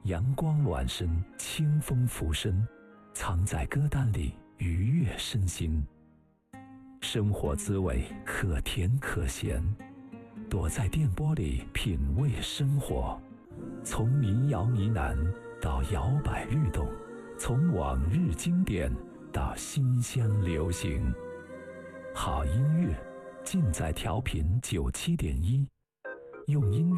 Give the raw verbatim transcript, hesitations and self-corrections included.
阳光暖身，清风拂身，藏在歌单里，愉悦身心。生活滋味可甜可咸，躲在电波里品味生活。从民谣呢喃到摇摆律动，从往日经典到新乡流行。好音乐尽在调频九七点一，用音乐